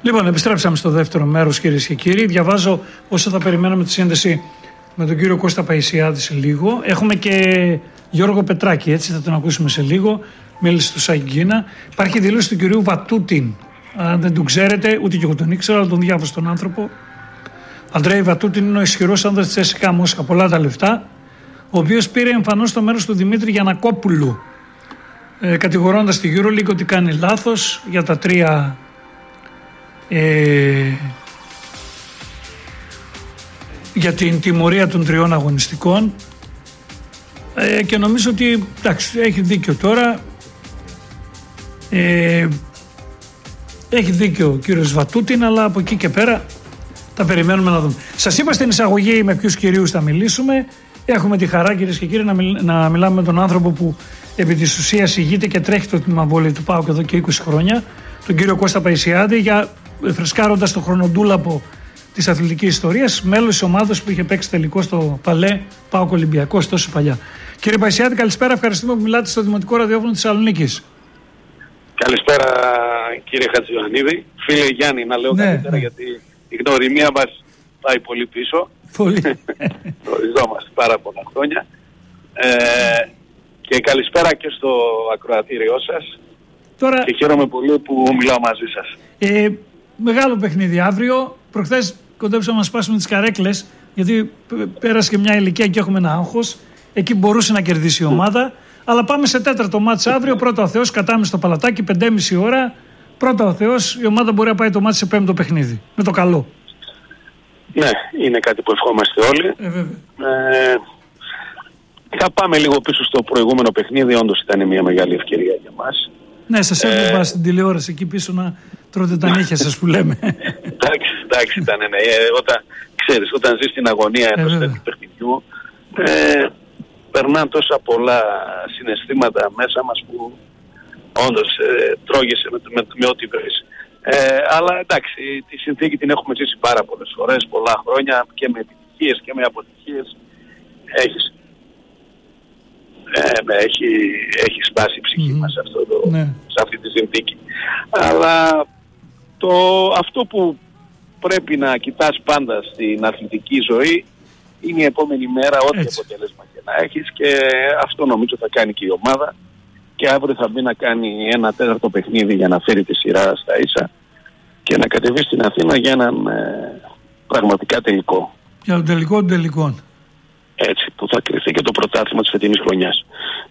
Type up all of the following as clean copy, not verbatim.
Λοιπόν, επιστρέψαμε στο δεύτερο μέρος, κυρίες και κύριοι. Διαβάζω όσο θα περιμέναμε τη σύνδεση με τον κύριο Κώστα Παϊσιάδη σε λίγο. Έχουμε και Γιώργο Πετράκη, έτσι θα τον ακούσουμε σε λίγο. Μίλησε του Σαγκίνα. Υπάρχει δήλωση του κυρίου Βατούτιν. Αν δεν τον ξέρετε, ούτε και εγώ τον ήξερα, αλλά τον διάβασα τον άνθρωπο. Αντρέι Βατούτιν είναι ο ισχυρός άνδρας της ΕΣΚΑ Μόσχα, πολλά τα λεφτά, ο οποίος πήρε εμφανώς το μέρος του Δημήτρη Γιαννακόπουλου, κατηγορώντας τη EuroLeague ότι κάνει λάθος για τα τρία για την τιμωρία των 3 αγωνιστικών, και νομίζω ότι εντάξει, έχει δίκιο τώρα, έχει δίκιο ο κύριος Βατούτιν, αλλά από εκεί και πέρα τα περιμένουμε να δούμε. Σας είπα στην εισαγωγή με ποιους κυρίους θα μιλήσουμε. Έχουμε τη χαρά, κυρίες και κύριοι, να μιλάμε με τον άνθρωπο που επί της ουσίας ηγείται και τρέχει το τμήμα βόλεϊ του ΠΑΟΚ εδώ και 20 χρόνια, τον κύριο Κώστα Παϊσιάδη, για φρεσκάροντας το χρονοτούλαπο της αθλητικής ιστορίας, μέλος της ομάδας που είχε παίξει τελικό στο Παλέ ΠΑΟΚ Ολυμπιακός τόσο παλιά. Κύριε Παϊσιάδη, καλησπέρα, ευχαριστούμε που μιλάτε στο Δημοτικό Ραδιόφωνο της Θεσσαλονίκης. Καλησπέρα κύριε Χατζιωαννίδη. Φίλε Γιάννη, να λέω καλύτερα, γιατί η γνωριμία μας πάει πολύ πίσω. Πολύ. Γνωριζόμαστε πάρα πολλά χρόνια. Και καλησπέρα και στο ακροατήριό σας. Τώρα, και χαίρομαι πολύ που μιλάω μαζί σας. Μεγάλο παιχνίδι αύριο. Προχθές κοντέψαμε να σπάσουμε τις καρέκλες, γιατί πέρασε και μια ηλικία και έχουμε ένα άγχος. Εκεί μπορούσε να κερδίσει η ομάδα. Αλλά πάμε σε τέταρτο μάτς αύριο. Πρώτα ο Θεός, κατάμε στο Παλατάκι, 5,5 ώρα. Πρώτα ο Θεός, η ομάδα μπορεί να πάει το μάτς σε πέμπτο παιχνίδι. Με το καλό. Ναι, είναι κάτι που ευχόμαστε όλοι. Θα πάμε λίγο πίσω στο προηγούμενο παιχνίδι. Όντως ήταν μια μεγάλη ευκαιρία για μας. Ναι, σας έβλεπα στην τηλεόραση εκεί πίσω να τρώτε τα νύχια σας που λέμε. Εντάξει, ήταν, ναι. Όταν ζεις την αγωνία ενός τέτοιου παιχνιδιού, περνάνε τόσα πολλά συναισθήματα μέσα μας που όντως τρώγεσαι με ό,τι βρεις. Αλλά εντάξει, τη συνθήκη την έχουμε ζήσει πάρα πολλές φορές, πολλά χρόνια, και με επιτυχίες και με αποτυχίες. Έχει σπάσει η ψυχή μας σε αυτή τη συνθήκη. Αλλά αυτό που πρέπει να κοιτάς πάντα στην αθλητική ζωή είναι η επόμενη μέρα, ό,τι αποτέλεσμα και να έχεις, και αυτό νομίζω θα κάνει και η ομάδα, και αύριο θα μπει να κάνει ένα τέταρτο παιχνίδι για να φέρει τη σειρά στα ίσα και να κατεβεί στην Αθήνα για έναν πραγματικά τελικό. Για τον τελικό των τελικών. Έτσι, που θα κρυφθεί και το πρωτάθλημα της φετινής χρονιάς.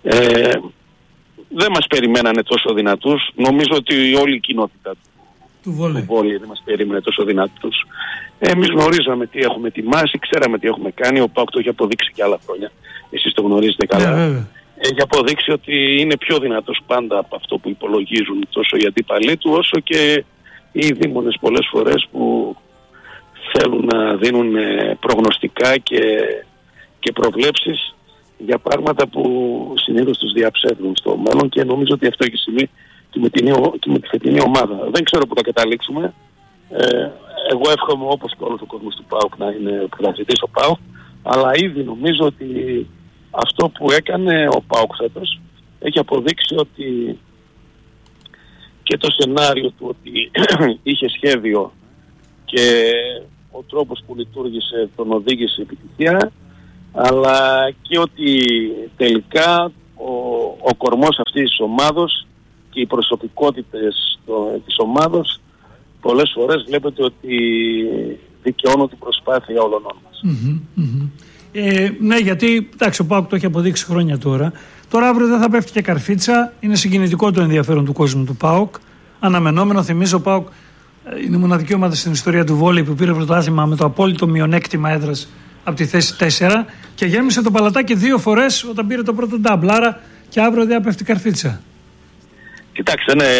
Δεν μας περιμένανε τόσο δυνατούς. Νομίζω ότι όλη η κοινότητα του βόλεϊ δεν μας περίμενε τόσο δυνατούς. Εμείς γνωρίζαμε τι έχουμε ετοιμάσει, ξέραμε τι έχουμε κάνει. Ο ΠΑΟΚ το έχει αποδείξει και άλλα χρόνια. Εσείς το γνωρίζετε καλά. Έχει αποδείξει ότι είναι πιο δυνατός πάντα από αυτό που υπολογίζουν τόσο οι αντίπαλοι του, όσο και οι δήμονες πολλές φορές που θέλουν να δίνουν προγνωστικά και προβλέψεις για πράγματα που συνήθως τους διαψεύδουν στο μέλλον, και νομίζω ότι αυτό έχει συμβεί και με τη φετινή ομάδα. Δεν ξέρω που θα καταλήξουμε. Εγώ εύχομαι, όπως και όλος ο κόσμος του ΠΑΟΚ, να είναι πρωταθλητής ο ΠΑΟΚ, αλλά ήδη νομίζω ότι αυτό που έκανε ο ΠΑΟΚ φέτος έχει αποδείξει ότι και το σενάριο του ότι είχε σχέδιο και ο τρόπος που λειτουργήσε τον οδήγησε σε επιτυχία, αλλά και ότι τελικά ο κορμός αυτής της ομάδος και οι προσωπικότητες της ομάδος πολλές φορές βλέπετε ότι δικαιώνουν την προσπάθεια όλων μας. Ναι, γιατί εντάξει, ο ΠΑΟΚ το έχει αποδείξει χρόνια τώρα. Τώρα αύριο δεν θα πέφτει και καρφίτσα. Είναι συγκινητικό το ενδιαφέρον του κόσμου του ΠΑΟΚ. Αναμενόμενο, θυμίζω, ο ΠΑΟΚ είναι η μοναδική ομάδα στην ιστορία του βόλεϊ που πήρε πρωτάθλημα με το απόλυτο μειονέκτημα έδρας από τη θέση 4 και γέμισε το Παλατάκι 2 φορές όταν πήρε το πρώτο ντάμπλ. Άρα και αύριο δεν θα πέφτει καρφίτσα. Κοιτάξτε, ναι,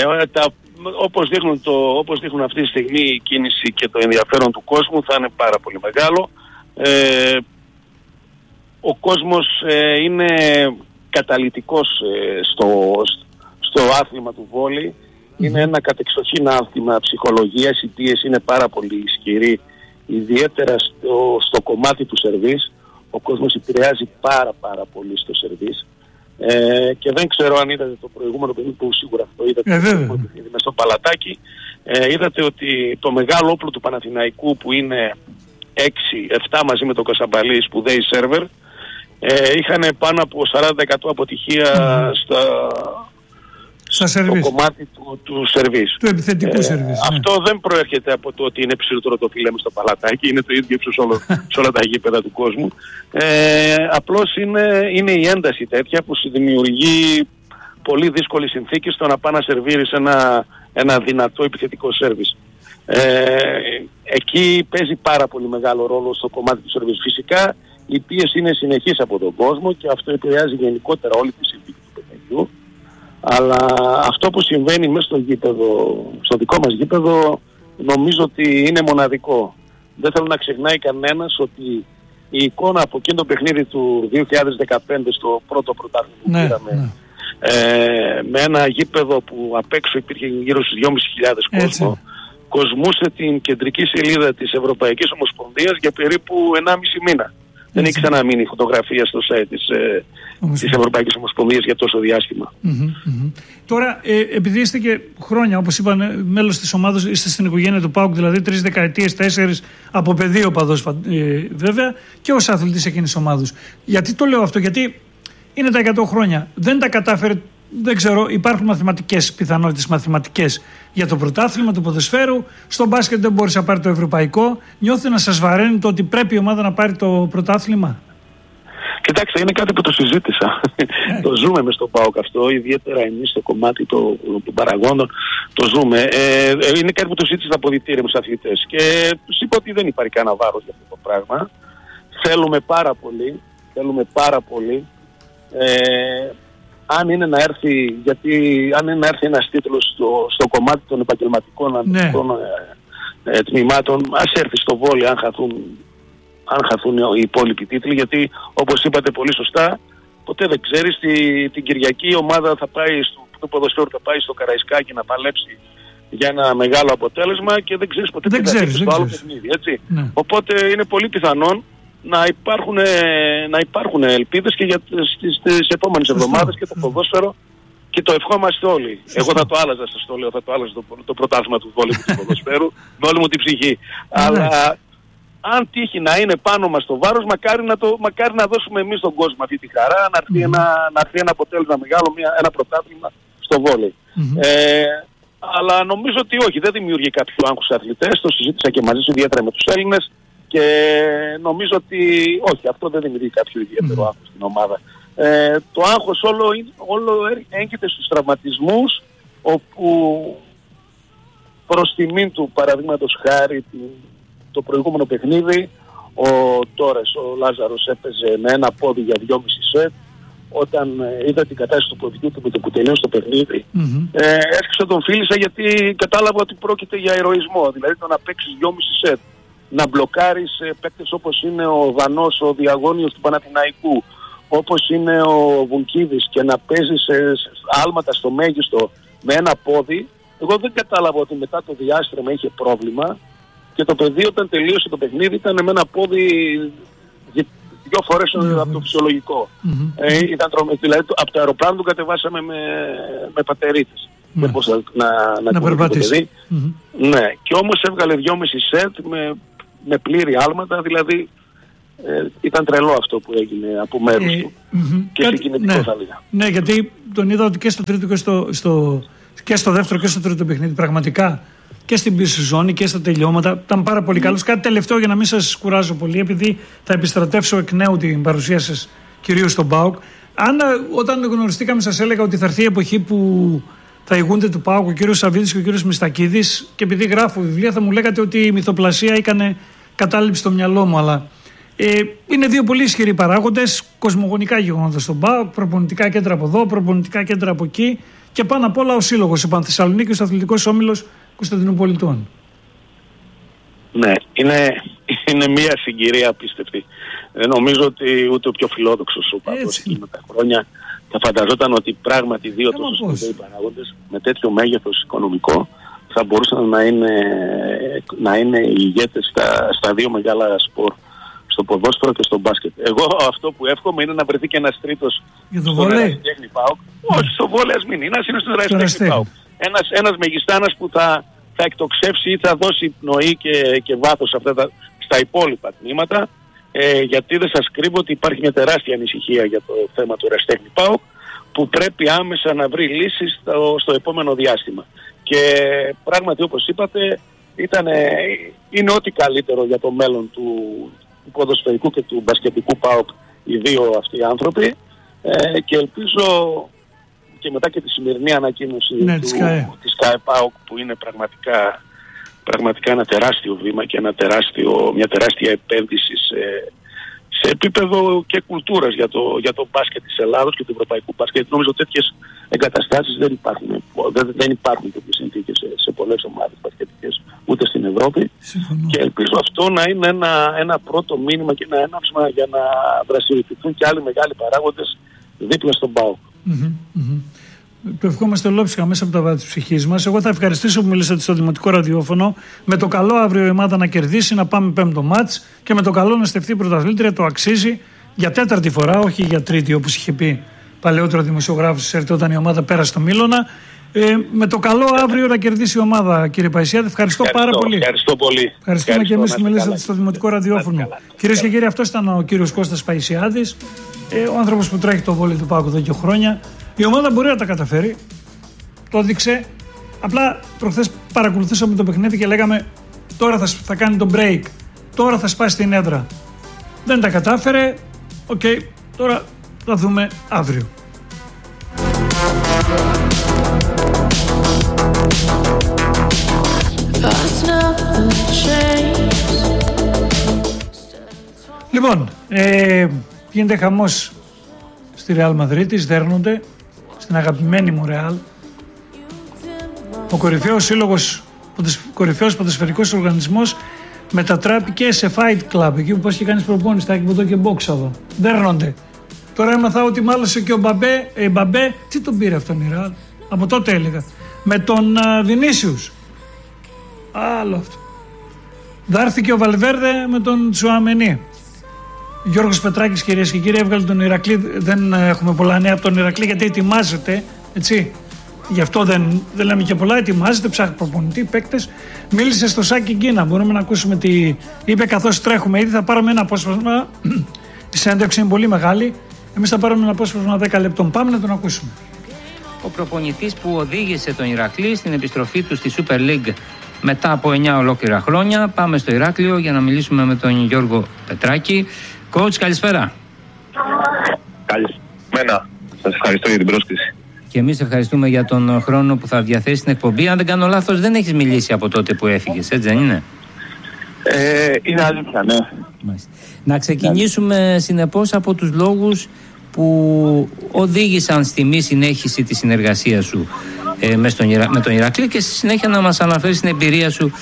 όπως δείχνουν αυτή τη στιγμή η κίνηση και το ενδιαφέρον του κόσμου θα είναι πάρα πολύ μεγάλο. Ο κόσμος είναι καταλυτικός στο άθλημα του βόλεϊ. Είναι ένα κατεξοχήν άθλημα ψυχολογίας. Η πίεση είναι πάρα πολύ ισχυρή, ιδιαίτερα στο κομμάτι του σερβίς. Ο κόσμος επηρεάζει πάρα πολύ στο σερβίς. Και δεν ξέρω αν είδατε το προηγούμενο παιχνίδι, που σίγουρα αυτό είδατε, μες στο Παλατάκι. είδατε ότι το μεγάλο όπλο του Παναθηναϊκού που είναι 6-7 μαζί με το Κασαμπαλί σπουδαίοι σερβερ, είχαν πάνω από 40% αποτυχία στο κομμάτι του σερβίς. Του επιθετικού σερβίς. Αυτό δεν προέρχεται από το ότι είναι ψηλότερο το φιλέ στο παλατάκι, είναι το ίδιο σε όλα τα γήπεδα του κόσμου. Απλώς είναι η ένταση τέτοια που δημιουργεί πολύ δύσκολες συνθήκες στο να πάει να σερβίρεις ένα δυνατό επιθετικό σερβίς. Εκεί παίζει πάρα πολύ μεγάλο ρόλο στο κομμάτι του σερβίς. Φυσικά η πίεση είναι συνεχής από τον κόσμο και αυτό επηρεάζει γενικότερα όλη τη συνθήκη του παιχνιδιού. Αλλά αυτό που συμβαίνει μέσα στο γήπεδο, στο δικό μας γήπεδο, νομίζω ότι είναι μοναδικό. Δεν θέλω να ξεχνάει κανένας ότι η εικόνα από εκείνο το παιχνίδι του 2015 στο πρώτο πρωτάθλημα που πήραμε, με ένα γήπεδο που απ' έξω υπήρχε γύρω στους 2.500 κόσμο, κοσμούσε την κεντρική σελίδα της Ευρωπαϊκής Ομοσπονδίας για περίπου 1,5 μήνα. Δεν έχει ξαναμείνει φωτογραφία στο site της Ευρωπαϊκής Ομοσπονδίας για τόσο διάστημα. Τώρα, επειδή είστε και χρόνια, όπως είπαν, μέλος της ομάδας, είστε στην οικογένεια του ΠΑΟΚ, δηλαδή 3 δεκαετίες, 4 από παιδί οπαδός βέβαια, και ως αθλητής εκείνης της ομάδας. Γιατί το λέω αυτό? Γιατί είναι τα 100 χρόνια. Δεν τα κατάφερε. Δεν ξέρω, υπάρχουν πιθανότητες μαθηματικές για το πρωτάθλημα του ποδοσφαίρου. Στο μπάσκετ δεν μπορείς να πάρει το ευρωπαϊκό. Νιώθετε να σας βαραίνει το ότι πρέπει η ομάδα να πάρει το πρωτάθλημα? Κάτι είναι κάτι που το συζήτησα. Το ζούμε μες στον ΠΑΟΚ αυτό, ιδιαίτερα εμείς στο κομμάτι των παραγόντων. Το ζούμε. Είναι κάτι που το συζήτησα από αποδυτήρια με τους αθλητές. Και τους είπα ότι δεν υπάρχει κανένα βάρος για αυτό το πράγμα. Θέλουμε πάρα πολύ. Αν είναι να έρθει, ένας τίτλος στο κομμάτι των επαγγελματικών τμήματων, ας έρθει στο βόλεϊ αν χαθούν οι υπόλοιποι τίτλοι, γιατί όπως είπατε πολύ σωστά, ποτέ δεν ξέρεις, την Κυριακή η ομάδα το ποδοσφαίρο θα πάει στο Καραϊσκάκι να παλέψει για ένα μεγάλο αποτέλεσμα και δεν ξέρεις ποτέ τι θα γίνει στο άλλο παιχνίδι, έτσι. Οπότε είναι πολύ πιθανόν να υπάρχουν ελπίδες και για τις επόμενες εβδομάδες και το ποδόσφαιρο, και το ευχόμαστε όλοι. Εγώ θα το άλλαζα, σας το λέω, θα το άλλαζα το πρωτάθλημα του βόλεϊ του ποδοσφαίρου με όλη μου την ψυχή. Αλλά αν τύχει να είναι πάνω μας το βάρος, μακάρι να δώσουμε εμείς στον κόσμο αυτή τη χαρά, να έρθει ένα αποτέλεσμα μεγάλο, ένα πρωτάθλημα στο βόλεϊ. Αλλά νομίζω ότι όχι, δεν δημιουργεί κάποιο άγχος στους αθλητές. Το συζήτησα και μαζί σου, ιδιαίτερα με τους Έλληνες. Και νομίζω ότι όχι, αυτό δεν δημιουργεί κάποιο ιδιαίτερο άγχος στην ομάδα. Το άγχος όλο έγκυται στους τραυματισμούς, όπου προς τιμήν του, παραδείγματος χάρη, το προηγούμενο παιχνίδι, ο Λάζαρος έπαιζε με ένα πόδι για 2,5 σετ. Όταν είδα την κατάσταση του ποδιού του με το που τελείωσε το παιχνίδι, έσκυψα, τον φίλησα, γιατί κατάλαβα ότι πρόκειται για ηρωισμό. Δηλαδή το να παίξεις 2,5 σετ, να μπλοκάρεις παίκτες όπως είναι ο Δανός, ο Διαγώνιος του Παναθηναϊκού, όπως είναι ο Βουλκίδης, και να παίζεις άλματα στο μέγιστο με ένα πόδι. Εγώ δεν κατάλαβα ότι μετά το διάστρεμα είχε πρόβλημα, και το παιδί όταν τελείωσε το παιχνίδι ήταν με ένα πόδι 2 φορές από το φυσιολογικό. Δηλαδή από το αεροπλάνο του κατεβάσαμε με πατερίτες. Δεν μπορούσε να περπατήσει το παιδί. Ναι, και όμως έβγαλε 2,5 σετ με πλήρη άλματα, δηλαδή ήταν τρελό αυτό που έγινε από μέρους του. Και συγκινητικό θα λέγα. Ναι, γιατί τον είδα ότι και στο τρίτο και στο δεύτερο και στο τρίτο παιχνίδι πραγματικά, και στην πίσω ζώνη και στα τελειώματα ήταν πάρα πολύ καλός. Κάτι τελευταίο για να μην σας κουράζω πολύ, επειδή θα επιστρατεύσω εκ νέου την παρουσία σας κυρίως στον ΠΑΟΚ. Όταν γνωριστήκαμε σας έλεγα ότι θα έρθει η εποχή που θα ηγούνται του ΠΑΟΚ ο κύριος Σαββίδης και ο κύριος Μιστακίδης, και επειδή γράφω βιβλία θα μου λέγατε ότι η μυθοπλασία έκανε κατάληψη στο μυαλό μου, αλλά είναι δύο πολύ ισχυροί παράγοντες, κοσμογονικά γεγονότα στον ΠΑΟΚ, προπονητικά κέντρα από εδώ, προπονητικά κέντρα από εκεί, και πάνω απ' όλα ο σύλλογος, ο Πανθεσσαλονίκης, ο Αθλητικός Όμιλος Κωνσταντινουπολιτών. Ναι, είναι μια συγκυρία απίστευτη. Νομίζω ότι ούτε ο πιο φιλόδοξος ο παδός εκείνη τα χρόνια θα φανταζόταν ότι πράγματι δύο τόσο σπουδαίοι παράγοντες με τέτοιο μέγεθος οικονομικό θα μπορούσαν να είναι οι ηγέτες στα δύο μεγάλα σπορ, στο ποδόσφαιρο και στο μπάσκετ. Εγώ αυτό που εύχομαι είναι να βρεθεί και ένας τρίτος στο Ερασιτέχνη ΠΑΟΚ. Όχι, στο βόλεϊ ας μην είναι, ας είναι στο Ερασιτέχνη ΠΑΟΚ. Ένας μεγιστάνας που θα θα εκτοξεύσει ή θα δώσει πνοή και βάθος στα υπόλοιπα τμήματα, γιατί δεν σας κρύβω ότι υπάρχει μια τεράστια ανησυχία για το θέμα του Ερασιτέχνη ΠΑΟΚ, που πρέπει άμεσα να βρει λύσεις στο επόμενο διάστημα. Και πράγματι, όπως είπατε, είναι ό,τι καλύτερο για το μέλλον του ποδοσφαιρικού και του μπασκετικού ΠΑΟΚ οι δύο αυτοί άνθρωποι, και ελπίζω και μετά και τη σημερινή ανακοίνωση της ΚΑΕ ΠΑΟΚ, που είναι πραγματικά ένα τεράστιο βήμα και μια τεράστια επένδυση σε επίπεδο και κουλτούρας για το μπάσκετ της Ελλάδος και του ευρωπαϊκού μπάσκετ. Νομίζω τέτοιες εγκαταστάσεις δεν υπάρχουν τέτοιες συνθήκες σε πολλές ομάδες μπασκετικές, ούτε στην Ευρώπη. Συμφωνώ. Και ελπίζω αυτό να είναι ένα πρώτο μήνυμα και ένα έναυσμα για να δραστηριοποιηθούν και άλλοι μεγάλοι παράγοντες δίπλα στον ΠΑΟΚ. Το ευχόμαστε ολόψυχα μέσα από τα βάθη της ψυχής μας. Εγώ θα ευχαριστήσω που μιλήσατε στο Δημοτικό Ραδιόφωνο. Με το καλό αύριο η ομάδα να κερδίσει, να πάμε 5ο μάτς, και με το καλό να στεφτεί πρωταθλήτρια. Το αξίζει για 4η φορά, όχι για 3η όπως είχε πει παλαιότερο δημοσιογράφος της ΕΡΤ όταν η ομάδα πέρασε στο Μήλωνα. Με το καλό αύριο να κερδίσει η ομάδα, κύριε Παϊσιάδη. Ευχαριστώ πάρα πολύ. Ευχαριστούμε και εμείς που μιλήσατε στο Δημοτικό Ραδιόφωνο. Κυρίες και κύριοι, αυτός ήταν ο κύριος Κώστας Παϊσιάδης, ο άνθρωπος που τρέχει το βόλεϊ του ΠΑΟΚ εδώ και χρόνια. Η ομάδα μπορεί να τα καταφέρει. Το έδειξε. Απλά προχθές παρακολουθήσαμε το παιχνίδι και λέγαμε τώρα θα κάνει το break. Τώρα θα σπάσει την έδρα. Δεν τα κατάφερε. Τώρα θα δούμε αύριο. Λοιπόν, γίνεται χαμός στη Ρεάλ Μαδρίτης, δέρνονται στην αγαπημένη μου Ρεάλ. Ο κορυφαίος σύλλογος, κορυφαίος ποδοσφαιρικός οργανισμός μετατράπηκε σε fight club, εκεί που πας και κάνεις προπόνηση, θα εκπαιδεύω και μπόξαδο. Δέρνονται. Τώρα έμαθα ότι μάλωσε και ο Μπαμπέ, τι τον πήρε αυτόν η Ρεάλ, από τότε έλεγα, με τον Βινίσιους. Άλλο αυτό. Δάρθηκε ο Βαλβέρδε με τον Τσουαμενί. Γιώργος Πετράκης, κυρίες και κύριοι, έβγαλε τον Ηρακλή. Δεν έχουμε πολλά νέα από τον Ηρακλή, γιατί ετοιμάζεται, έτσι. Γι' αυτό δεν λέμε και πολλά. Ετοιμάζεται, ψάχνει προπονητή, παίκτες. Μίλησε στο Σάκη Γκίνα. Μπορούμε να ακούσουμε τι είπε καθώς τρέχουμε. Ήδη θα πάρουμε ένα απόσπασμα. Η συνέντευξη είναι πολύ μεγάλη. Εμείς θα πάρουμε ένα απόσπασμα 10 λεπτών. Πάμε να τον ακούσουμε. Ο προπονητής που οδήγησε τον Ηρακλή στην επιστροφή του στη Super League μετά από 9 ολόκληρα χρόνια. Πάμε στο Ηράκλειο για να μιλήσουμε με τον Γιώργο Πετράκη. Coach, καλησπέρα. Καλησπέρα. Σας ευχαριστώ για την πρόσκληση. Και εμείς ευχαριστούμε για τον χρόνο που θα διαθέσει στην εκπομπή. Αν δεν κάνω λάθος, δεν έχεις μιλήσει από τότε που έφυγες, έτσι δεν είναι? Είναι αλήθεια, ναι. Μάλιστα. Να ξεκινήσουμε συνεπώς από τους λόγους που οδήγησαν στη μη συνέχιση της συνεργασίας σου με τον Ηρακλή, και στη συνέχεια να μας αναφέρεις την εμπειρία σου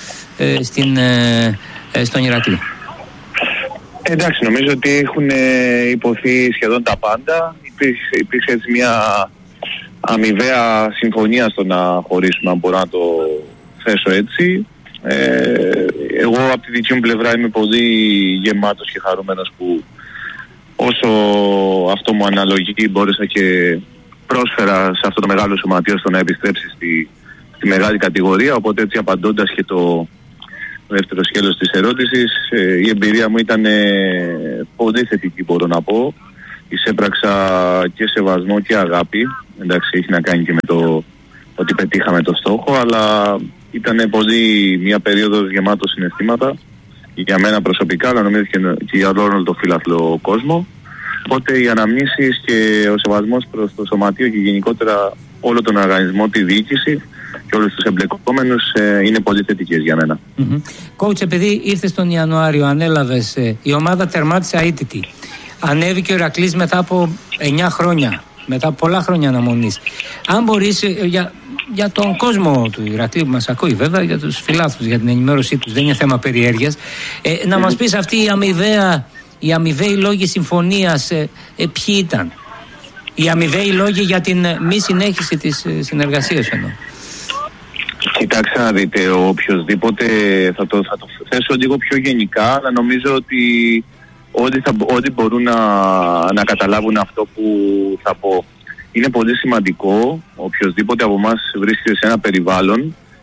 στον Ηρακλή. Εντάξει, νομίζω ότι έχουν υποθεί σχεδόν τα πάντα. Υπήρξε έτσι μια αμοιβαία συμφωνία στο να χωρίσουμε, αν μπορώ να το θέσω έτσι. Εγώ από τη δική μου πλευρά είμαι πολύ γεμάτος και χαρούμενος που όσο αυτό μου αναλογεί μπόρεσα και πρόσφερα σε αυτό το μεγάλο σωματείο στο να επιστρέψει στη μεγάλη κατηγορία. Οπότε έτσι, απαντώντας και το δεύτερο σκέλος της ερώτησης, η εμπειρία μου ήταν πολύ θετική, μπορώ να πω. Εισέπραξα και σεβασμό και αγάπη. Εντάξει, έχει να κάνει και με το ότι πετύχαμε το στόχο, αλλά ήταν πολύ μια περίοδος γεμάτο συναισθήματα για μένα προσωπικά, αλλά νομίζω και για όλο το φιλαθλό κόσμο. Οπότε οι αναμνήσεις και ο σεβασμός προς το σωματείο και γενικότερα όλο τον οργανισμό, τη διοίκηση και όλους τους εμπλεκόμενους είναι πολύ θετικές για μένα. Coach, επειδή ήρθες τον Ιανουάριο, ανέλαβες, η ομάδα τερμάτισε αίτητη. Ανέβηκε ο Ηρακλής μετά από 9 χρόνια, μετά από πολλά χρόνια αναμονής. Αν μπορείς, για τον κόσμο του Ηρακλή που μας ακούει, βέβαια, για τους φιλάθλους, για την ενημέρωσή τους, δεν είναι θέμα περιέργειας, να μας πεις αυτή οι αμοιβαίοι λόγοι συμφωνίας, ποιοι ήταν? Οι αμοιβαίοι λόγοι για την μη συνέχιση της συνεργασίας εννοώ. Κοιτάξτε να δείτε, οποιοδήποτε θα το θέσω λίγο πιο γενικά, αλλά νομίζω ότι όλοι μπορούν να καταλάβουν αυτό που θα πω. Είναι πολύ σημαντικό οποιοδήποτε από εμάς βρίσκεται σε ένα περιβάλλον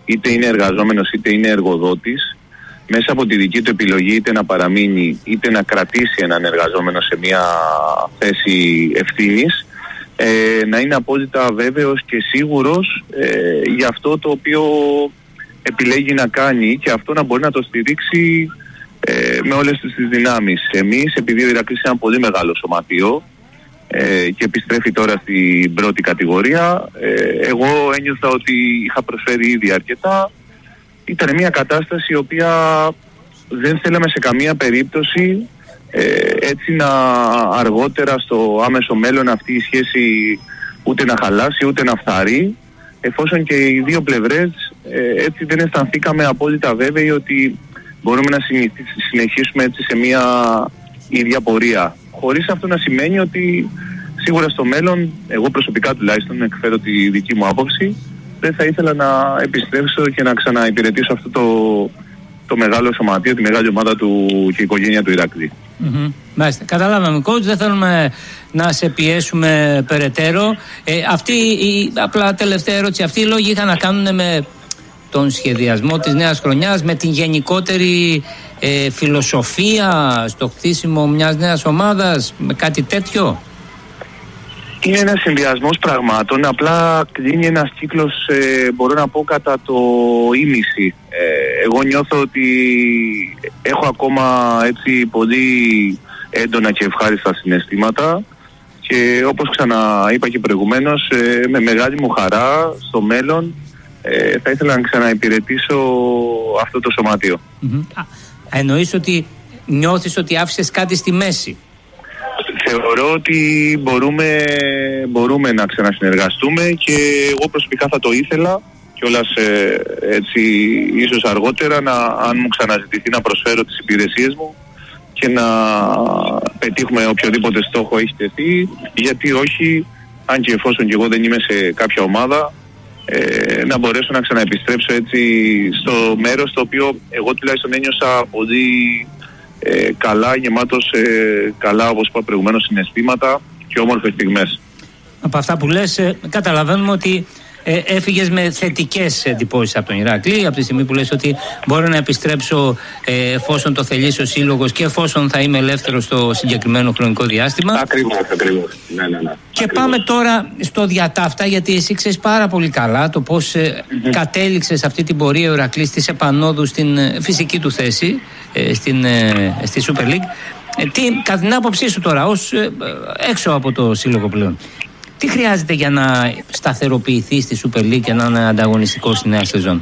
είτε είναι εργαζόμενος είτε είναι εργοδότης, μέσα από τη δική του επιλογή είτε να παραμείνει είτε να κρατήσει έναν εργαζόμενο σε μια θέση ευθύνης, να είναι απόλυτα βέβαιος και σίγουρος για αυτό το οποίο επιλέγει να κάνει, και αυτό να μπορεί να το στηρίξει με όλες τις δυνάμεις. Εμείς, επειδή ο Ηρακλής είναι ένα πολύ μεγάλο σωματείο και επιστρέφει τώρα στην πρώτη κατηγορία, εγώ ένιωθα ότι είχα προσφέρει ήδη αρκετά. Ήταν μια κατάσταση η οποία δεν θέλαμε σε καμία περίπτωση έτσι να αργότερα στο άμεσο μέλλον αυτή η σχέση ούτε να χαλάσει ούτε να φθαρεί, εφόσον και οι δύο πλευρές έτσι δεν αισθανθήκαμε απόλυτα βέβαιοι ότι μπορούμε να συνεχίσουμε έτσι σε μια ίδια πορεία. Χωρίς αυτό να σημαίνει ότι σίγουρα στο μέλλον, εγώ προσωπικά τουλάχιστον εκφέρω τη δική μου άποψη, δεν θα ήθελα να επιστρέψω και να ξαναυπηρετήσω αυτό το μεγάλο σωματείο, τη μεγάλη ομάδα του και η οικογένεια του Ηρακλή. Μάλιστα. Καταλάβαμε, coach, δεν θέλουμε να σε πιέσουμε περαιτέρω. Απλά τελευταία ερώτηση. Αυτοί οι λόγοι είχαν να κάνουν με τον σχεδιασμό της νέας χρονιάς, με την γενικότερη φιλοσοφία στο χτίσιμο μιας νέας ομάδας, με κάτι τέτοιο? Είναι ένας συνδυασμός πραγμάτων, απλά κλείνει ένας κύκλος, μπορώ να πω, κατά το ήμιση. Εγώ νιώθω ότι έχω ακόμα έτσι πολύ έντονα και ευχάριστα συναισθήματα, και όπως ξαναείπα και προηγουμένως, με μεγάλη μου χαρά στο μέλλον θα ήθελα να ξαναυπηρετήσω αυτό το σωματείο. Εννοείς ότι νιώθεις ότι άφησες κάτι στη μέση? Θεωρώ ότι μπορούμε να ξανασυνεργαστούμε, και εγώ προσωπικά θα το ήθελα κιόλας έτσι ίσως αργότερα, αν μου ξαναζητηθεί, να προσφέρω τις υπηρεσίες μου και να πετύχουμε οποιοδήποτε στόχο έχει τεθεί, γιατί όχι, αν και εφόσον και εγώ δεν είμαι σε κάποια ομάδα, να μπορέσω να ξαναεπιστρέψω έτσι στο μέρος το οποίο εγώ τουλάχιστον ένιωσα πολύ καλά, γεμάτος καλά, όπως είπα προηγουμένως, συναισθήματα και όμορφες στιγμές. Από αυτά που λες καταλαβαίνουμε ότι έφυγες με θετικές εντυπώσεις από τον Ηρακλή, από τη στιγμή που λες ότι μπορώ να επιστρέψω εφόσον το θελήσει ο σύλλογος και εφόσον θα είμαι ελεύθερος στο συγκεκριμένο χρονικό διάστημα. Ακριβώς. Ναι. Και πάμε τώρα στο διατάφτα, γιατί εσύ ξέρεις πάρα πολύ καλά το πώς κατέληξε σε αυτή την πορεία ο Ηρακλής της επανόδου στην φυσική του θέση στη Super League. Κατά την άποψή σου τώρα, ως έξω από το σύλλογο πλέον, τι χρειάζεται για να σταθεροποιηθεί στη Super League και να είναι ανταγωνιστικό στη νέα σεζόν?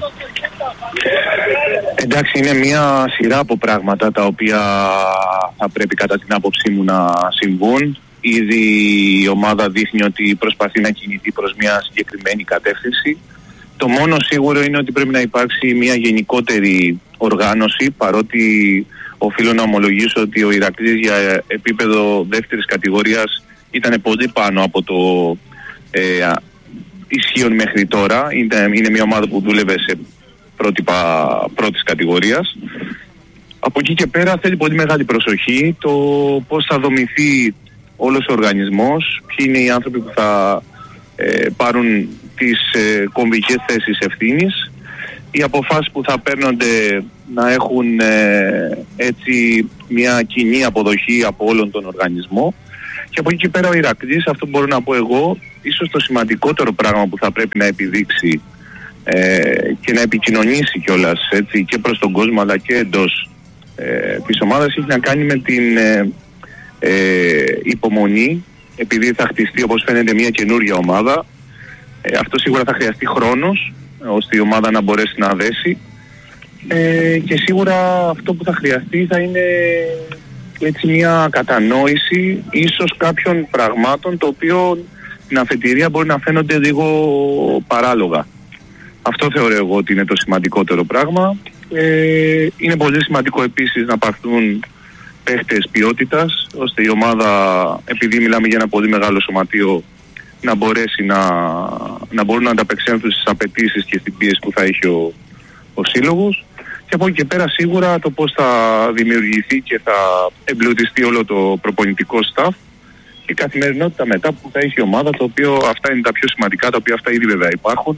Εντάξει, είναι μια σειρά από πράγματα τα οποία θα πρέπει κατά την άποψή μου να συμβούν. Ήδη η ομάδα δείχνει ότι προσπαθεί να κινηθεί προς μια συγκεκριμένη κατεύθυνση. Το μόνο σίγουρο είναι ότι πρέπει να υπάρξει μια γενικότερη οργάνωση, παρότι οφείλω να ομολογήσω ότι ο Ηρακλής για επίπεδο δεύτερης κατηγορίας ήταν πολύ πάνω από το ισχύον μέχρι τώρα. Είναι μια ομάδα που δούλευε σε πρότυπα πρώτης κατηγορίας. Από εκεί και πέρα θέλει πολύ μεγάλη προσοχή το πώς θα δομηθεί όλος ο οργανισμός, ποιοι είναι οι άνθρωποι που θα πάρουν τις κομβικές θέσεις ευθύνης, οι αποφάσεις που θα παίρνονται να έχουν έτσι μια κοινή αποδοχή από όλον τον οργανισμό. Και από εκεί και πέρα ο Ηρακλής, αυτό μπορώ να πω εγώ, ίσως το σημαντικότερο πράγμα που θα πρέπει να επιδείξει και να επικοινωνήσει κιόλας έτσι, και προς τον κόσμο αλλά και εντός της ομάδας, έχει να κάνει με την υπομονή, επειδή θα χτιστεί όπως φαίνεται μια καινούργια ομάδα. Αυτό σίγουρα θα χρειαστεί χρόνος ώστε η ομάδα να μπορέσει να δέσει, και σίγουρα αυτό που θα χρειαστεί θα είναι έτσι μια κατανόηση ίσως κάποιων πραγμάτων, το οποίο στην αφετηρία μπορεί να φαίνονται λίγο παράλογα. Αυτό θεωρώ εγώ ότι είναι το σημαντικότερο πράγμα. Είναι πολύ σημαντικό επίσης να πάρθουν παίχτες ποιότητας, ώστε η ομάδα, επειδή μιλάμε για ένα πολύ μεγάλο σωματείο, να μπορέσει να μπορούν να ανταπεξέλθουν στις απαιτήσεις και στην πίεση που θα έχει ο σύλλογος. Και από εκεί και πέρα σίγουρα το πώς θα δημιουργηθεί και θα εμπλουτιστεί όλο το προπονητικό staff και η καθημερινότητα μετά που θα έχει η ομάδα, το οποίο αυτά είναι τα πιο σημαντικά, τα οποία αυτά ήδη βέβαια υπάρχουν.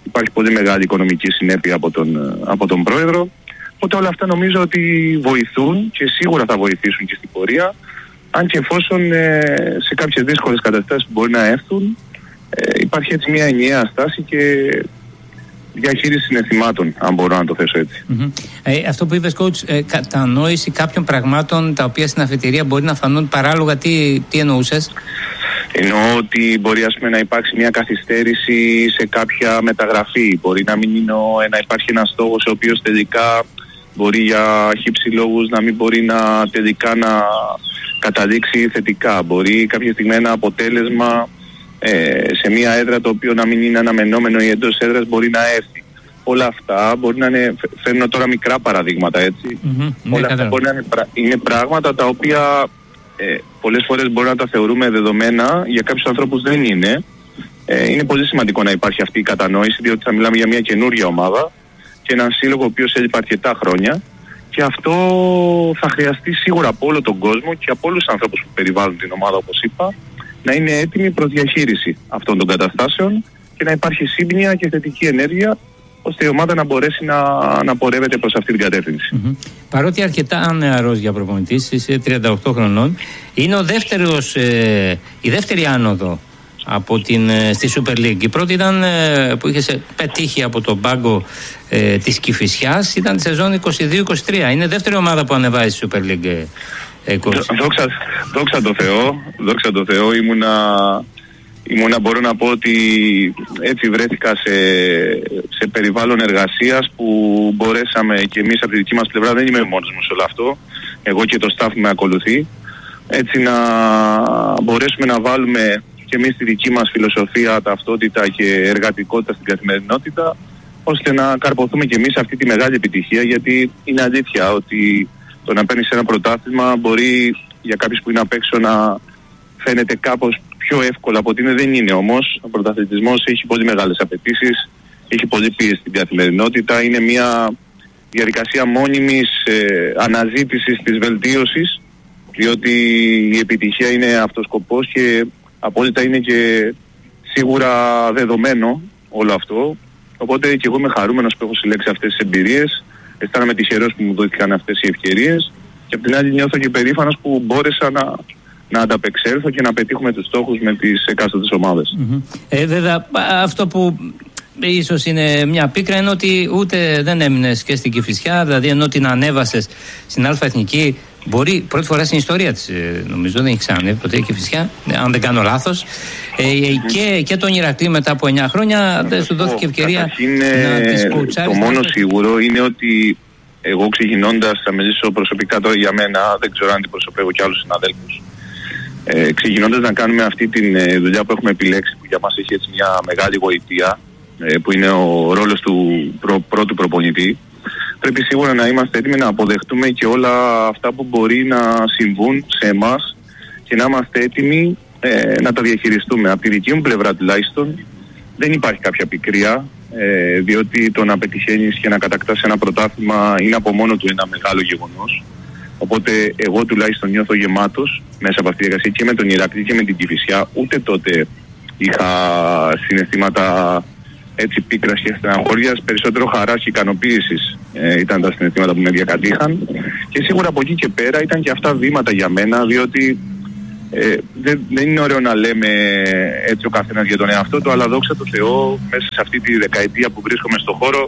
υπάρχει πολύ μεγάλη οικονομική συνέπεια από τον πρόεδρο. Οπότε όλα αυτά νομίζω ότι βοηθούν και σίγουρα θα βοηθήσουν και στην πορεία, αν και εφόσον σε κάποιες δύσκολες καταστάσεις που μπορεί να έρθουν, υπάρχει έτσι μια ενιαία στάση και διαχείριση συναισθημάτων, αν μπορώ να το θέσω έτσι. Αυτό που είπες, coach, κατανόηση κάποιων πραγμάτων τα οποία στην αφετηρία μπορεί να φανούν παράλογα, τι εννοούσες? Εννοώ ότι μπορεί να υπάρξει μια καθυστέρηση σε κάποια μεταγραφή. Μπορεί να υπάρχει ένας στόχος ο οποίος τελικά μπορεί για χύψη λόγους να μην μπορεί τελικά να καταδείξει θετικά. Μπορεί κάποια στιγμή ένα αποτέλεσμα σε μια έδρα το οποίο να μην είναι αναμενόμενο ή εντός έδρας μπορεί να έρθει. Όλα αυτά μπορεί να είναι, φέρνω τώρα μικρά παραδείγματα, έτσι. Όλα αυτά μπορεί να είναι πράγματα τα οποία πολλές φορές μπορεί να τα θεωρούμε δεδομένα, για κάποιους ανθρώπους δεν είναι. Είναι πολύ σημαντικό να υπάρχει αυτή η κατανόηση, διότι θα μιλάμε για μια καινούργια ομάδα και έναν σύλλογο ο οποίος έλειπε αρκετά χρόνια, και αυτό θα χρειαστεί σίγουρα από όλο τον κόσμο και από όλους τους ανθρώπους που περιβάλλουν την ομάδα, όπως είπα, να είναι έτοιμοι προς διαχείριση αυτών των καταστάσεων και να υπάρχει σύμπνοια και θετική ενέργεια, ώστε η ομάδα να μπορέσει να πορεύεται προς αυτή την κατεύθυνση. Παρότι αρκετά νεαρός για προπονητής, είσαι 38 χρονών, είναι η δεύτερη άνοδο στη Super League. Η πρώτη ήταν που είχες πετύχει από τον πάγκο της Κηφισιάς, ήταν τη σεζόν 22-23. Είναι δεύτερη ομάδα που ανεβάζει στη Super League. Δόξα τω Θεώ, ήμουνα, μπορώ να πω ότι έτσι βρέθηκα σε περιβάλλον εργασίας που μπορέσαμε και εμείς από τη δική μας πλευρά, δεν είμαι μόνος μου σε όλο αυτό, εγώ και το staff με ακολουθεί, έτσι να μπορέσουμε να βάλουμε και εμείς τη δική μας φιλοσοφία, ταυτότητα και εργατικότητα στην καθημερινότητα, ώστε να καρποθούμε και εμείς αυτή τη μεγάλη επιτυχία, γιατί είναι αλήθεια ότι το να παίρνεις ένα πρωτάθλημα μπορεί για κάποιους που είναι απ' έξω να φαίνεται κάπως πιο εύκολα από ότι δεν είναι όμως. Ο πρωταθλητισμός έχει πολύ μεγάλες απαιτήσεις, έχει πολύ πίεση στην καθημερινότητα, είναι μια διαδικασία μόνιμης αναζήτησης της βελτίωσης, διότι η επιτυχία είναι αυτός σκοπός και απόλυτα είναι και σίγουρα δεδομένο όλο αυτό. Οπότε και εγώ είμαι χαρούμενος που έχω συλλέξει αυτές τις εμπειρίες, αισθάνομαι τυχερός που μου δόθηκαν αυτές οι ευκαιρίες, και απ' την άλλη νιώθω και περήφανος που μπόρεσα να ανταπεξέλθω και να πετύχουμε τους στόχους με τις εκάστοτες ομάδες. Βέβαια, αυτό που ίσως είναι μια πίκρα είναι ότι ούτε δεν έμεινες και στην Κηφισιά, δηλαδή ενώ την ανέβασες στην Α' Εθνική, μπορεί πρώτη φορά στην ιστορία της, νομίζω δεν έχει ξανανέβει ποτέ η Κηφισιά, αν δεν κάνω λάθος, και τον Ηρακλή μετά από 9 χρόνια δεν σου δόθηκε ευκαιρία να τις κοουτσάρεις. Το μόνο σίγουρο είναι ότι εγώ ξεκινώντας, θα μιλήσω προσωπικά τώρα για μένα, δεν ξέρω αν αντιπροσωπεύω και άλλους συναδέλφους, ξεκινώντας να κάνουμε αυτή τη δουλειά που έχουμε επιλέξει, που για μας έχει έτσι μια μεγάλη γοητεία, που είναι ο ρόλος του πρώτου προπονητή, πρέπει σίγουρα να είμαστε έτοιμοι να αποδεχτούμε και όλα αυτά που μπορεί να συμβούν σε εμάς και να είμαστε έτοιμοι να τα διαχειριστούμε. Από τη δική μου πλευρά τουλάχιστον δεν υπάρχει κάποια πικρία, διότι το να πετυχαίνεις και να κατακτάς ένα πρωτάθλημα είναι από μόνο του ένα μεγάλο γεγονός. Οπότε εγώ τουλάχιστον νιώθω γεμάτος μέσα από αυτή τη διαδικασία και με τον Ηρακλή και με την Κηφισιά. Ούτε τότε είχα συναισθήματα έτσι πίκρας και στεναχώριας, περισσότερο χαράς και ικανοποίησης ήταν τα συναισθήματα που με διακατήχαν, και σίγουρα από εκεί και πέρα ήταν και αυτά βήματα για μένα, διότι δεν είναι ωραίο να λέμε έτσι ο καθένας για τον εαυτό του, αλλά δόξα τω Θεώ μέσα σε αυτή τη δεκαετία που βρίσκομαι στο χώρο,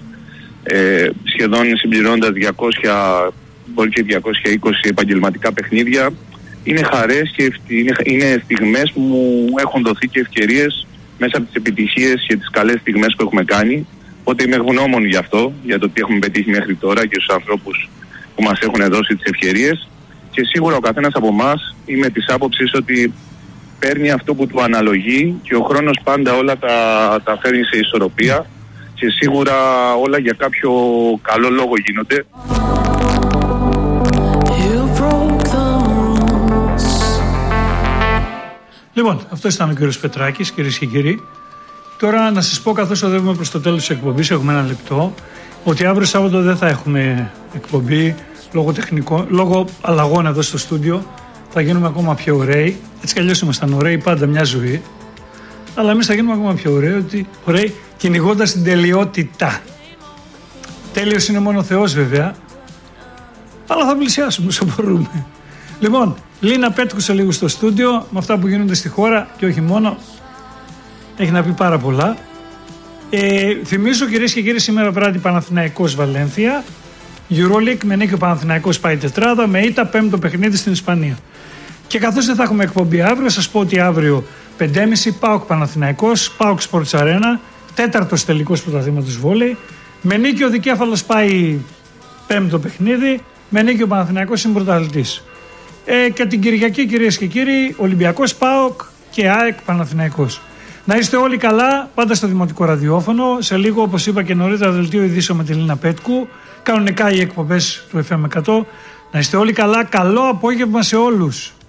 σχεδόν συμπληρώνοντας 200, μπορεί και 220 επαγγελματικά παιχνίδια, είναι χαρές και είναι στιγμές που μου έχουν δοθεί και ευκαιρίες μέσα από τις επιτυχίες και τις καλές στιγμές που έχουμε κάνει. Οπότε είμαι ευγνώμων γι' αυτό, για το τι έχουμε πετύχει μέχρι τώρα και στους ανθρώπους που μας έχουν δώσει τις ευκαιρίες. Και σίγουρα ο καθένας από εμάς είμαι της άποψης ότι παίρνει αυτό που του αναλογεί, και ο χρόνος πάντα όλα τα φέρνει σε ισορροπία, και σίγουρα όλα για κάποιο καλό λόγο γίνονται. Λοιπόν, αυτό ήταν ο κύριος Πετράκης, κυρίες και κύριοι. Τώρα να σας πω, καθώς οδεύουμε προς το τέλος της εκπομπής, έχουμε 1 λεπτό, ότι αύριο Σάββατο δεν θα έχουμε εκπομπή λόγω αλλαγών εδώ στο στούντιο. Θα γίνουμε ακόμα πιο ωραίοι. Έτσι κι αλλιώς ήμασταν ωραίοι πάντα μια ζωή. Αλλά εμείς θα γίνουμε ακόμα πιο ωραίοι, κυνηγώντας την τελειότητα. Τέλειος είναι μόνο ο Θεός βέβαια, αλλά θα πλησιάσουμε όσο μπορούμε. Λοιπόν, Λίνα Πέτκου σε λίγο στο στούντιο, με αυτά που γίνονται στη χώρα και όχι μόνο. Έχει να πει πάρα πολλά. Θυμίζω κυρίες και κύριοι, σήμερα βράδυ Παναθηναϊκός Βαλένθια, EuroLeague, με νίκη ο Παναθηναϊκός πάει τετράδα, με ήττα πέμπτο παιχνίδι στην Ισπανία. Και καθώς δεν θα έχουμε εκπομπή αύριο, σας πω ότι αύριο 5.30 ΠΑΟΚ Παναθηναϊκός, ΠΑΟΚ Sports Arena, τέταρτος τελικός πρωταθλήματος βόλεϊ. Με νίκη ο δικέφαλος πάει πέμπτο παιχνίδι, με νίκη ο Παναθηναϊκός είναι πρωταθλητής. Και την Κυριακή, κυρίες και κύριοι, Ολυμπιακός ΠΑΟΚ και ΑΕΚ Παναθηναϊκός. Να είστε όλοι καλά, πάντα στο Δημοτικό Ραδιόφωνο. Σε λίγο, όπως είπα και νωρίτερα, δελτίο ειδήσεων με τη Λίνα Πέτκου. Κανονικά οι εκπομπές του FM 100. Να είστε όλοι καλά, καλό απόγευμα σε όλους.